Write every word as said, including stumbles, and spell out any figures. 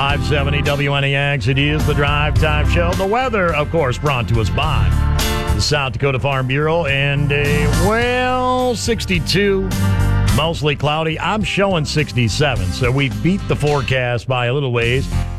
five seventy W N A X. It is the Drive Time Show. The weather, of course, brought to us by the South Dakota Farm Bureau. And, a well, sixty-two, mostly cloudy. I'm showing sixty-seven, so we beat the forecast by a little ways.